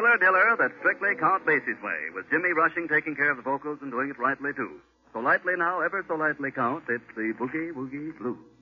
regular diller that's strictly Count Basie's way, with Jimmy Rushing taking care of the vocals and doing it rightly, too. So lightly now, ever so lightly, Count, it's the Boogie Woogie Blues.